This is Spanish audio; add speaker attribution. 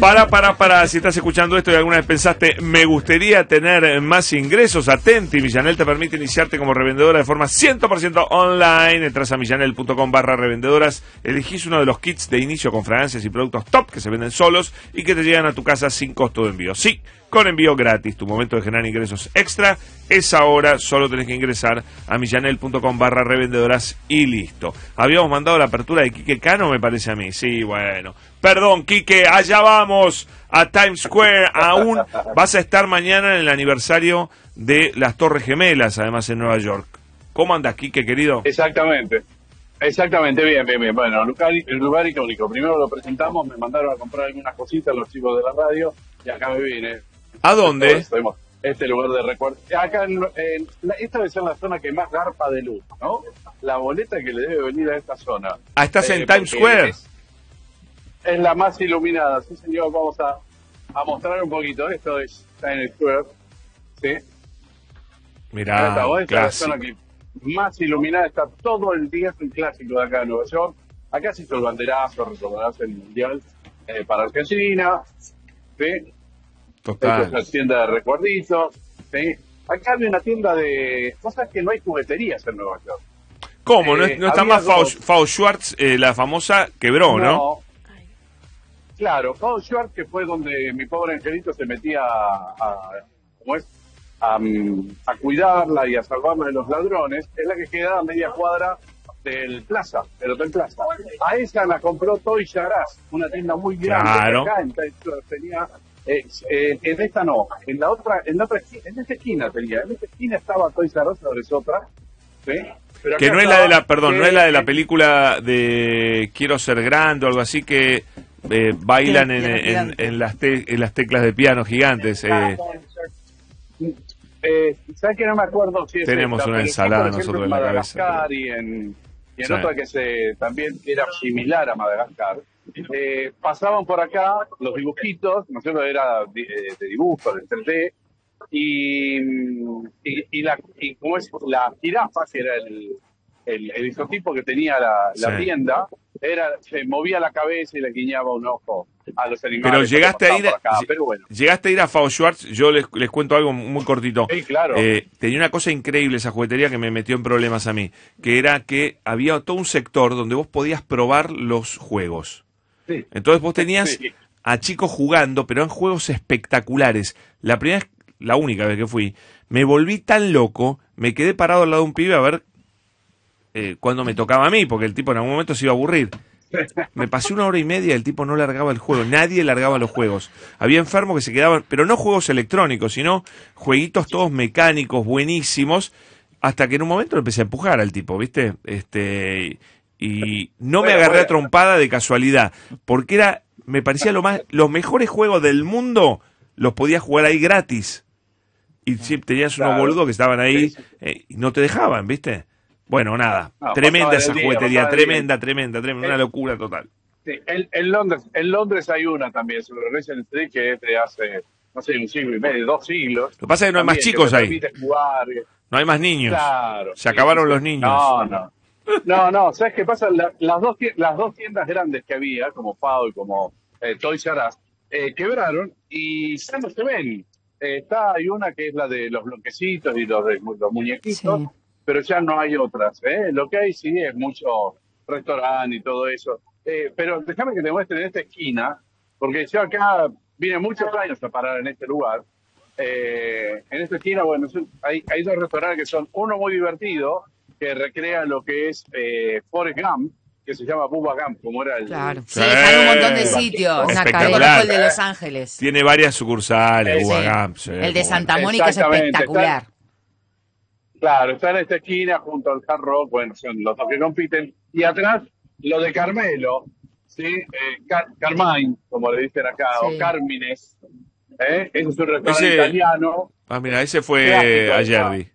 Speaker 1: Para, si estás escuchando esto y alguna vez pensaste, me gustaría tener más ingresos, atenti, Millanel te permite iniciarte como revendedora de forma 100% online. Entras a millanel.com/revendedoras, elegís uno de los kits de inicio con fragancias y productos top que se venden solos y que te llegan a tu casa sin costo de envío. Sí, con envío gratis. Tu momento de generar ingresos extra es ahora. Solo tenés que ingresar a millanel.com/revendedoras y listo. Habíamos mandado la apertura de Quique Cano, me parece a mí. Sí, bueno. Perdón, Quique, allá vamos a Times Square. Aún vas a estar mañana en el aniversario de las Torres Gemelas, además en Nueva York. ¿Cómo andas, Quique, querido?
Speaker 2: Exactamente, bien. Bueno, el lugar icónico. Primero lo presentamos, me mandaron a comprar algunas cositas los chicos de la radio y acá me vine.
Speaker 1: ¿A dónde?
Speaker 2: Este lugar de recuerdo. Acá, esta debe ser la zona que más garpa de luz, ¿no? La boleta que le debe venir a esta zona.
Speaker 1: Ah, ¿estás en Times Square?
Speaker 2: Es la más iluminada, sí señor. Vamos a mostrar un poquito. Esto es Times Square, ¿sí?
Speaker 1: Mirá,
Speaker 2: esta es la zona que más iluminada está todo el día. Es un clásico de acá de Nueva York. Acá se hizo el banderazo, recordarás el mundial para Argentina, ¿sí?
Speaker 1: Total.
Speaker 2: Esta es la tienda de recuerditos, ¿sí? Acá hay una tienda de cosas que no hay jugueterías en Nueva York.
Speaker 1: ¿Cómo? ¿No está más Fau Schwartz, la famosa, quebró, no?
Speaker 2: Claro, Fau Schwartz, que fue donde mi pobre angelito se metía a cuidarla y a salvarla de los ladrones, es la que queda a media cuadra del Hotel Plaza. A esa la compró Toys R Us, una tienda muy grande.
Speaker 1: Claro.
Speaker 2: Acá tenía, en esta no, en esta esquina tenía, en esta esquina estaba Toys R Us, ahora es otra, ¿sí? Pero
Speaker 1: que no es la de la, perdón, no es la de la película de Quiero ser grande o algo así que bailan en las teclas de piano gigantes.
Speaker 2: ¿Sabes que no me acuerdo si es
Speaker 1: tenemos una ensalada nosotros en la cabeza.
Speaker 2: Y en otra que también era similar a Madagascar. Pasaban por acá los dibujitos, ¿no es cierto? Era de dibujo, de 3D, y como es la jirafa, que era el isotipo que tenía la tienda, se movía la cabeza y le guiñaba un ojo a los animales.
Speaker 1: Pero llegaste a ir a Fau Schwartz. Yo les cuento algo muy cortito.
Speaker 2: Sí, claro.
Speaker 1: Tenía una cosa increíble esa juguetería que me metió en problemas a mí, que era que había todo un sector donde vos podías probar los juegos. Sí. Entonces vos tenías a chicos jugando, pero eran juegos espectaculares. La única vez que fui, me volví tan loco, me quedé parado al lado de un pibe a ver cuando me tocaba a mí, porque el tipo en algún momento se iba a aburrir. Me pasé 1 hora y media, el tipo no largaba el juego, nadie largaba los juegos. Había enfermos que se quedaban, pero no juegos electrónicos, sino jueguitos todos mecánicos, buenísimos, hasta que en un momento lo empecé a empujar al tipo, ¿viste? Y no me agarré a trompada de casualidad, porque me parecía los mejores juegos del mundo los podías jugar ahí gratis. Y sí, tenías unos boludos que estaban ahí y no te dejaban, ¿viste? Bueno, nada, tremenda esa juguetería, tremenda, una locura total.
Speaker 2: Sí, en Londres hay una también, sobre Regent Street, que es de hace, no sé, 1 siglo y medio, 2 siglos.
Speaker 1: Lo que pasa es que no hay más chicos ahí.
Speaker 2: Jugar.
Speaker 1: No hay más niños.
Speaker 2: Claro.
Speaker 1: Se acabaron los niños.
Speaker 2: No, ¿sabes qué pasa? Las dos tiendas grandes que había, como Fau y como Toys R Us, quebraron y ya no se ven. Hay una que es la de los bloquecitos y los muñequitos. Sí. Pero ya no hay otras, ¿eh? Lo que hay sí es mucho restaurante y todo eso. Pero déjame que te muestre en esta esquina, porque yo acá vine muchos años a parar en este lugar. En esta esquina, bueno, hay 2 restaurantes que son, uno muy divertido, que recrea lo que es Forrest Gump, que se llama Bubba Gump, como era el...
Speaker 3: Claro, sí, hay un montón de sitios.
Speaker 1: Espectacular.
Speaker 3: El de Los Ángeles.
Speaker 1: Tiene varias sucursales, Bubba Gump. Sí,
Speaker 3: el de Santa Mónica es espectacular.
Speaker 2: Claro, está en esta esquina junto al Hard Rock, bueno, son los dos que compiten. Y atrás, lo de Carmelo, ¿sí? Carmine, como le dicen acá, o Carmines. Ese es un restaurante italiano.
Speaker 1: Mira, ese fue ayer,